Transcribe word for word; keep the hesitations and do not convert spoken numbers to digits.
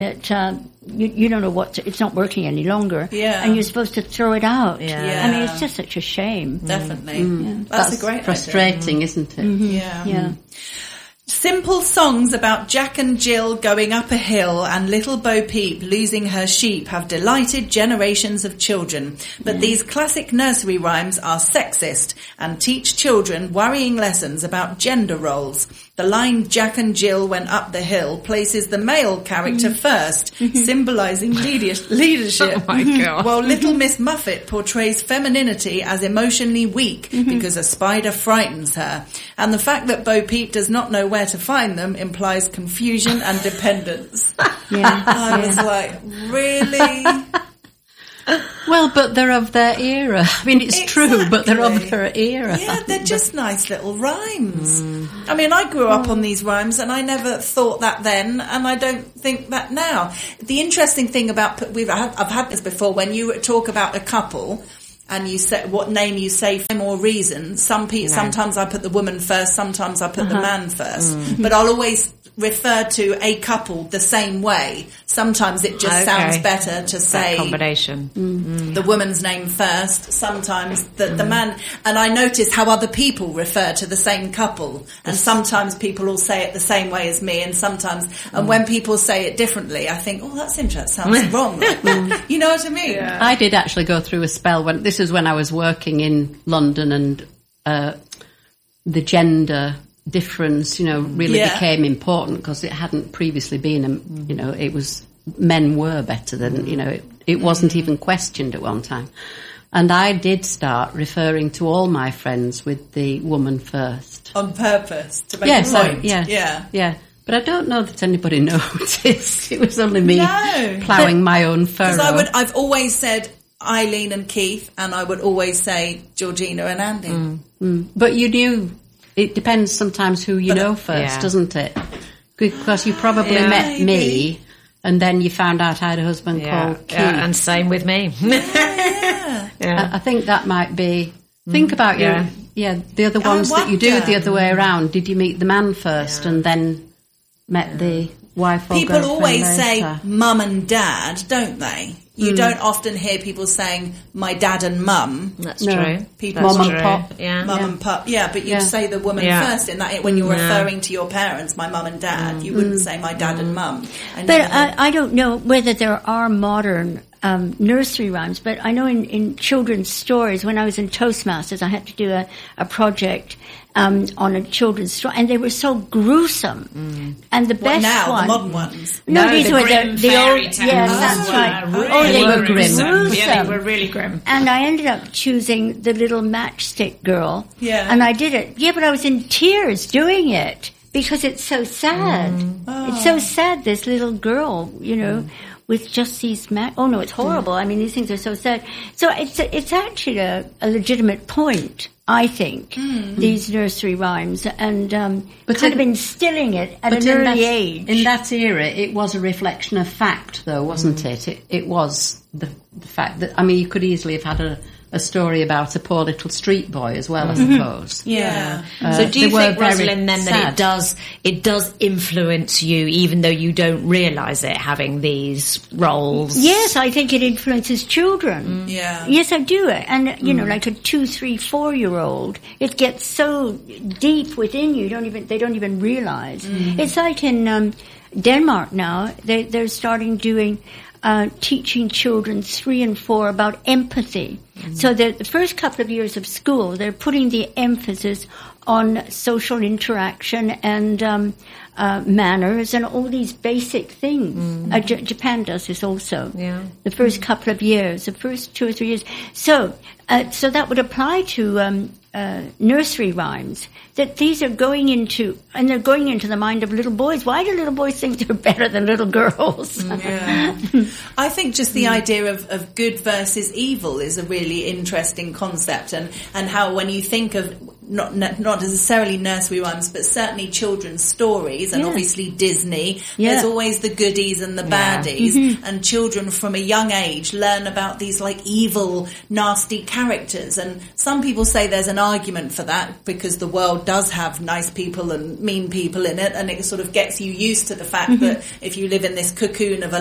It, uh, you, you don't know what to, it's not working any longer. Yeah. And you're supposed to throw it out. Yeah. Yeah. I mean, it's just such a shame. Definitely. Mm. Yeah. That's, That's a great frustrating, idea. isn't it? Mm-hmm. Yeah. Yeah. Simple songs about Jack and Jill going up a hill and little Bo Peep losing her sheep have delighted generations of children. But Yeah. these classic nursery rhymes are sexist and teach children worrying lessons about gender roles. The line Jack and Jill went up the hill places the male character Mm. first, symbolising leader- leadership. Oh my God. While Little Miss Muffet portrays femininity as emotionally weak because a spider frightens her. And the fact that Bo Peep does not know where to find them implies confusion and dependence. Yeah. I was like, really? Well, but they're of their era. I mean, it's true, but they're of Exactly. their era. Yeah, they're just nice little rhymes. I mean, I grew up on these rhymes and I never thought that then, and I don't think that now. The interesting thing about, we've had, I've had this before, when you talk about a couple and you say what name you say for or reason, some people, No. sometimes I put the woman first, sometimes I put the Uh-huh. man first, but I'll always refer to a couple the same way. Sometimes it just Okay. sounds better to That say combination. the woman's name first, sometimes the, the man, and I notice how other people refer to the same couple, and sometimes people will say it the same way as me, and sometimes, and when people say it differently, I think, oh, that's interesting, sounds wrong. Like, you know what I mean? I did actually go through a spell when this was when I was working in London, and uh, the gender difference, you know, really Yeah. became important because it hadn't previously been. Um, you know, it was men were better than you know. It, it wasn't even questioned at one time, and I did start referring to all my friends with the woman first. On purpose, to make Yes, a I- point. yeah, Yeah. yeah. But I don't know that anybody noticed. It was only me No. ploughing my own furrow. Because I would, I've always said Eileen and Keith, and I would always say Georgina and Andy. Mm. But you knew, it depends sometimes who you But, know first, yeah. doesn't it? Because you probably Yeah. met Maybe. me and then you found out I had a husband Yeah. called Keith. yeah, and same with me. Yeah. yeah. I, I think that might be, think about yeah. your, yeah, the other I ones that you do wonder. the other way around. Did you meet the man first and then met the wife or People girlfriend always say later? mum and dad, don't they? You Mm. don't often hear people saying my dad and mum. That's No. true. People That's Mum and true. pop. Yeah. Mum Yeah. and pup, yeah, but you Yeah. say the woman Yeah. first in that when you're Yeah. referring to your parents, my mum and dad. You wouldn't say my dad and mum. I But never heard- I, I don't know whether there are modern um, nursery rhymes, but I know in, in children's stories, when I was in Toastmasters, I had to do a, a project um, on a children's story, and they were so gruesome. And the what best now? one... The modern ones. No, No, these the were grim the, the fairy old... tales. Yes, Oh, that's right. Really, oh, they were grim. gruesome. Yeah, they were really grim. And I ended up choosing the little matchstick girl. Yeah. And I did it. Yeah, but I was in tears doing it because it's so sad. It's so sad, this little girl, you know, with just these ma- oh no, it's horrible. I mean, these things are so sad. So it's a, it's actually a, a legitimate point, I think, these nursery rhymes, and um, But kind in- of instilling it at But an in early that, age. in that era, it was a reflection of fact, though, wasn't it? it? It was the, the fact that, I mean, you could easily have had a, a story about a poor little street boy as well, I suppose. Yeah. Uh, So do you they were think, very Rosalind, then that sad. it does it does influence you, even though you don't realise it, having these roles? Yes, I think it influences children. Yeah. Yes, I do. And, you know, like a two, three, four-year-old, it gets so deep within you, don't even, they don't even realize. It's like in um, Denmark now, they, they're starting doing, uh, teaching children three and four about empathy. So the, the first couple of years of school, they're putting the emphasis on social interaction and um, uh, manners and all these basic things. Uh, J- Japan does this also. Yeah. The first couple of years, the first two or three years. So, uh, so that would apply to um, uh, nursery rhymes. That these are going into, and they're going into the mind of little boys. Why do little boys think they're better than little girls? Yeah. I think just the idea of, of good versus evil is a really interesting concept, and, and how when you think of not not necessarily nursery rhymes, but certainly children's stories, and Yeah. obviously Disney. Yeah. There's always the goodies and the Yeah. baddies, Mm-hmm. and children from a young age learn about these like evil, nasty characters. And some people say there's an argument for that because the world does have nice people and mean people in it, and it sort of gets you used to the fact Mm-hmm. that if you live in this cocoon of a